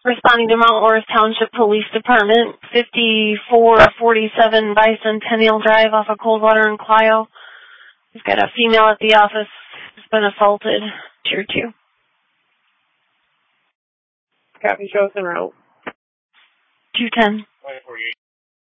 Responding to Mount Orris Township Police Department, 5447 Bicentennial Drive off of Coldwater and Clio. We've got a female at the office who's been assaulted. Tier 2. Copy, show us en route. 210.